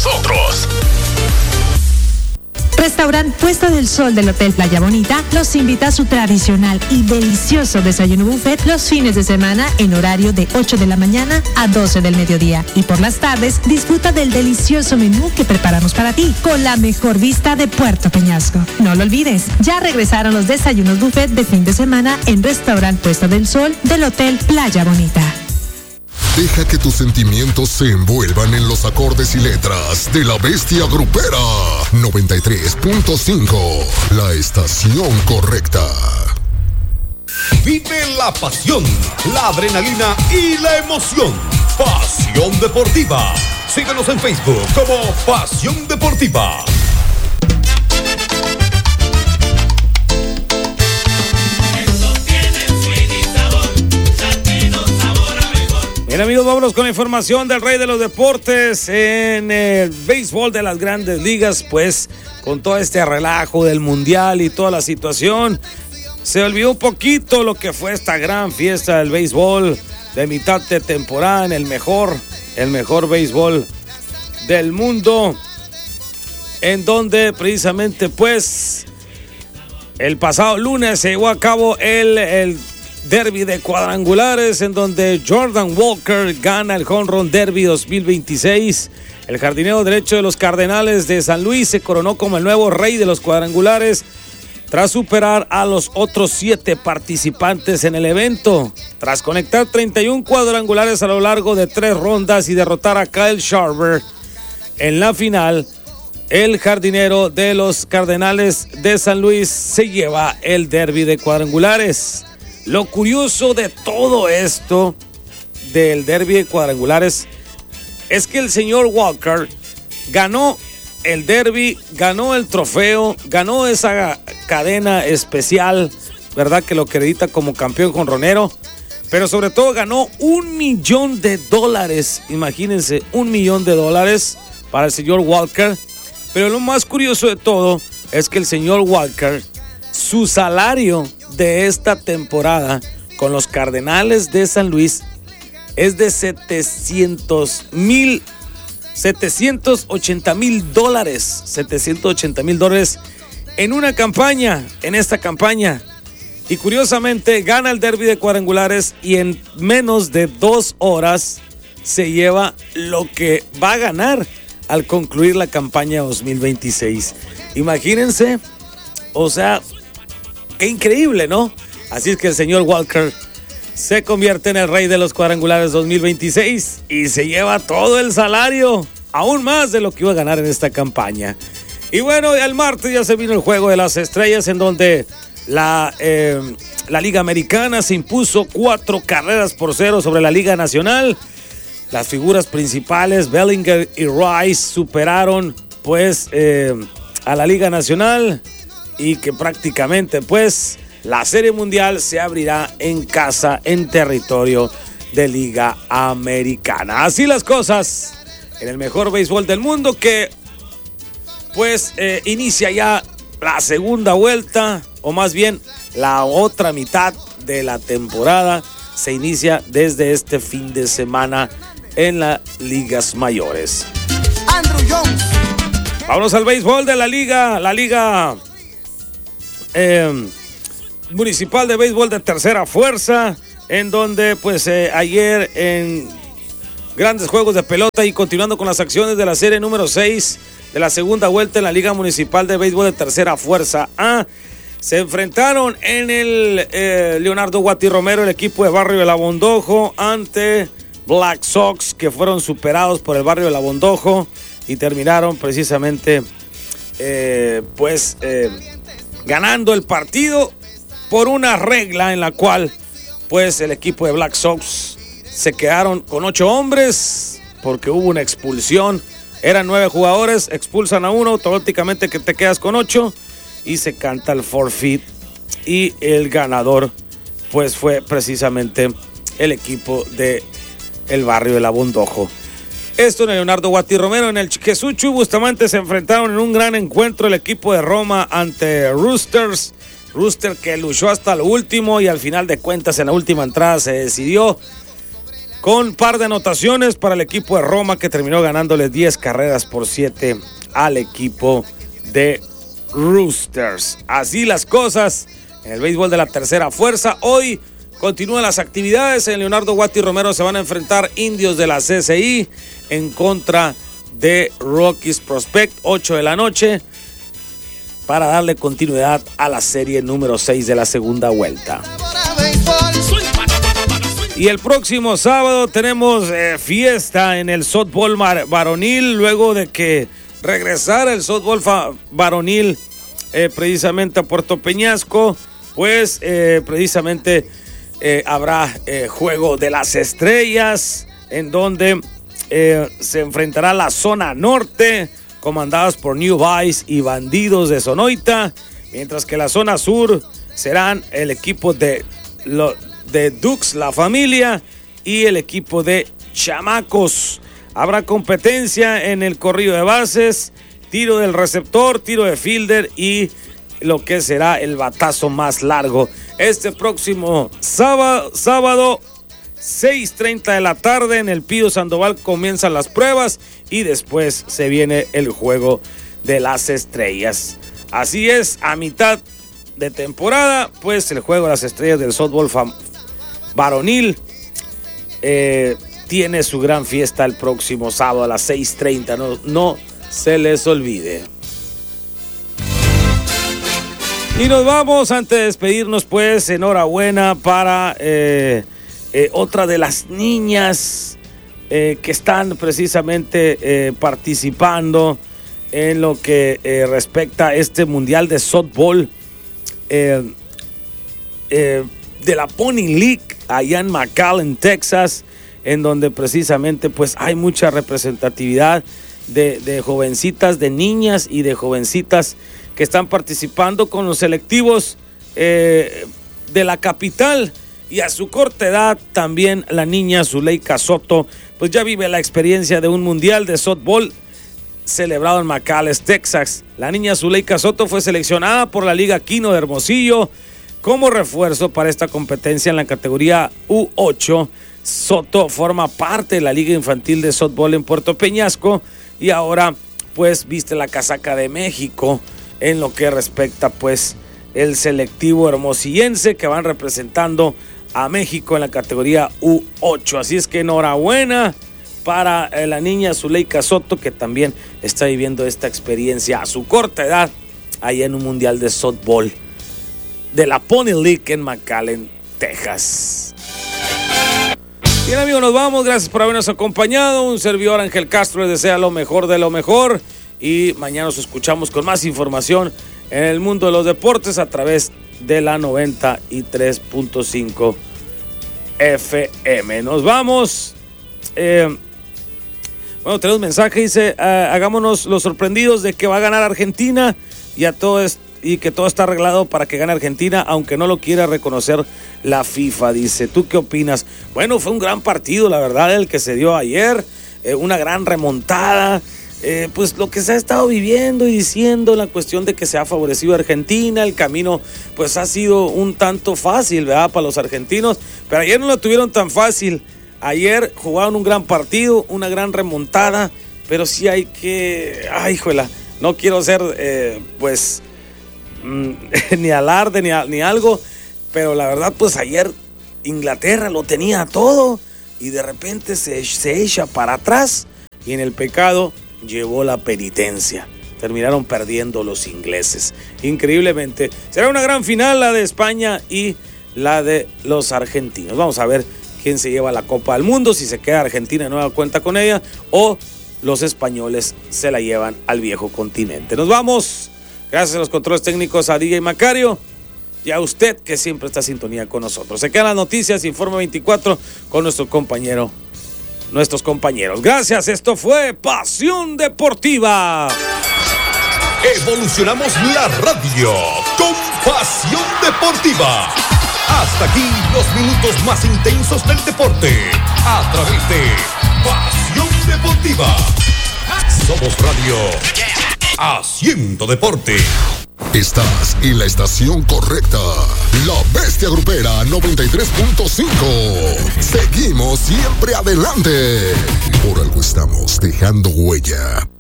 nosotros. Restaurant Puesta del Sol del Hotel Playa Bonita los invita a su tradicional y delicioso desayuno buffet los fines de semana en horario de 8 de la mañana a 12 del mediodía. Y por las tardes disfruta del delicioso menú que preparamos para ti con la mejor vista de Puerto Peñasco. No lo olvides, ya regresaron los desayunos buffet de fin de semana en Restaurant Puesta del Sol del Hotel Playa Bonita. Deja que tus sentimientos se envuelvan en los acordes y letras de la bestia grupera. 93.5, la estación correcta. Vive la pasión, la adrenalina y la emoción. Pasión Deportiva. Síguenos en Facebook como Pasión Deportiva. Bien, amigos, vámonos con la información del rey de los deportes en el béisbol de las grandes ligas. Pues con todo este relajo del mundial y toda la situación, se olvidó un poquito lo que fue esta gran fiesta del béisbol de mitad de temporada en el mejor béisbol del mundo, en donde precisamente pues el pasado lunes se llevó a cabo el derby de cuadrangulares, en donde Jordan Walker gana el Home Run Derby 2026. El jardinero derecho de los Cardenales de San Luis se coronó como el nuevo rey de los cuadrangulares tras superar a los otros 7 participantes en el evento. Tras conectar 31 cuadrangulares a lo largo de 3 rondas y derrotar a Kyle Schwarber en la final, el jardinero de los Cardenales de San Luis se lleva el derby de cuadrangulares. Lo curioso de todo esto, del derby de cuadrangulares, es que el señor Walker ganó el derby, ganó el trofeo, ganó esa cadena especial, ¿verdad? Que lo acredita como campeón jonronero, pero sobre todo ganó $1 millón. Imagínense, $1 millón para el señor Walker. Pero lo más curioso de todo es que el señor Walker, su salario de esta temporada con los Cardenales de San Luis es de $780,000 en esta campaña. Y curiosamente gana el derby de cuadrangulares y en menos de 2 horas se lleva lo que va a ganar al concluir la campaña 2026. Imagínense, o sea, qué increíble, ¿no? Así es que el señor Walker se convierte en el rey de los cuadrangulares 2026 y se lleva todo el salario, aún más de lo que iba a ganar en esta campaña. Y bueno, el martes ya se vino el Juego de las Estrellas, en donde la Liga Americana se impuso 4-0 sobre la Liga Nacional. Las figuras principales, Bellinger y Rice, superaron pues a la Liga Nacional, y que prácticamente pues la Serie Mundial se abrirá en casa, en territorio de Liga Americana. Así las cosas en el mejor béisbol del mundo, que pues inicia ya la segunda vuelta, o más bien la otra mitad de la temporada se inicia desde este fin de semana en las ligas mayores. Andrew Jones. Vámonos al béisbol de la liga municipal de béisbol de tercera fuerza, en donde pues ayer en grandes juegos de pelota y continuando con las acciones de la serie número 6 de la segunda vuelta en la Liga Municipal de Béisbol de Tercera Fuerza A, se enfrentaron en el Leonardo Guati Romero el equipo de Barrio de La Bondojo ante Black Sox, que fueron superados por el Barrio de La Bondojo y terminaron precisamente ganando el partido por una regla en la cual pues el equipo de Black Sox se quedaron con 8 hombres porque hubo una expulsión. Eran 9 jugadores, expulsan a uno, automáticamente que te quedas con 8 y se canta el forfeit, y el ganador pues fue precisamente el equipo de el Barrio de La Bondojo. Esto en el Leonardo Guati Romero. En el Jesús Chuy Bustamante se enfrentaron en un gran encuentro el equipo de Roma ante Roosters. Rooster que luchó hasta lo último y al final de cuentas en la última entrada se decidió con par de anotaciones para el equipo de Roma, que terminó ganándole 10-7 al equipo de Roosters. Así las cosas en el béisbol de la tercera fuerza. Hoy continúan las actividades. En Leonardo Guati Romero se van a enfrentar Indios de la CCI en contra de Rockies Prospect, 8 de la noche, para darle continuidad a la serie número 6 de la segunda vuelta. Y el próximo sábado tenemos fiesta en el softball varonil, luego de que regresara el softball varonil precisamente a Puerto Peñasco, pues precisamente habrá Juego de las Estrellas, en donde se enfrentará la zona norte, comandadas por New Vice y Bandidos de Sonoita, mientras que la zona sur serán el equipo de Dukes, la familia, y el equipo de Chamacos. Habrá competencia en el corrido de bases, tiro del receptor, tiro de fielder y lo que será el batazo más largo. Este próximo sábado 6:30 de la tarde en el Pío Sandoval comienzan las pruebas y después se viene el Juego de las Estrellas. Así es, a mitad de temporada, pues el Juego de las Estrellas del softball varonil tiene su gran fiesta el próximo sábado a las 6:30. No se les olvide. Y nos vamos, antes de despedirnos, pues enhorabuena para otra de las niñas que están precisamente participando en lo que respecta a este mundial de softball de la Pony League allá en McAllen, Texas, en donde precisamente pues hay mucha representatividad de jovencitas, de niñas y de jovencitas que están participando con los selectivos de la capital. Y a su corta edad también la niña Zuleika Soto pues ya vive la experiencia de un mundial de softball celebrado en McAllen, Texas. La niña Zuleika Soto fue seleccionada por la Liga Quino de Hermosillo como refuerzo para esta competencia en la categoría U8. Soto forma parte de la Liga Infantil de Softball en Puerto Peñasco y ahora pues viste la casaca de México en lo que respecta pues el selectivo hermosillense, que van representando a México en la categoría U8. Así es que enhorabuena para la niña Zuleika Soto, que también está viviendo esta experiencia a su corta edad allá en un mundial de softball de la Pony League en McAllen, Texas. Bien, amigos, nos vamos. Gracias por habernos acompañado. Un servidor, Ángel Castro, les desea lo mejor de lo mejor. Y mañana nos escuchamos con más información en el mundo de los deportes a través de la 93.5 FM. Nos vamos. Bueno, tenemos un mensaje, dice, hagámonos los sorprendidos de que va a ganar Argentina y que todo está arreglado para que gane Argentina, aunque no lo quiera reconocer la FIFA, dice. ¿Tú qué opinas? Bueno, fue un gran partido, la verdad, el que se dio ayer, una gran remontada. Pues lo que se ha estado viviendo y diciendo, la cuestión de que se ha favorecido a Argentina, el camino pues ha sido un tanto fácil, ¿verdad?, para los argentinos, pero ayer no lo tuvieron tan fácil. Ayer jugaron un gran partido, una gran remontada, pero sí hay que, híjola, no quiero ser ni alarde ni algo, pero la verdad pues ayer Inglaterra lo tenía todo y de repente se echa para atrás y en el pecado llevó la penitencia. Terminaron perdiendo los ingleses. Increíblemente. Será una gran final la de España y la de los argentinos. Vamos a ver quién se lleva la Copa del Mundo, si se queda Argentina y nueva cuenta con ella, o los españoles se la llevan al viejo continente. Nos vamos. Gracias a los controles técnicos, a DJ Macario y a usted que siempre está en sintonía con nosotros. Se quedan las noticias, Informe 24 con nuestros compañeros. Gracias, esto fue Pasión Deportiva. Evolucionamos la radio con Pasión Deportiva. Hasta aquí los minutos más intensos del deporte a través de Pasión Deportiva. Somos Radio Haciendo Deporte. Estás en la estación correcta. La Bestia Grupera 93.5. Seguimos siempre adelante. Por algo estamos dejando huella.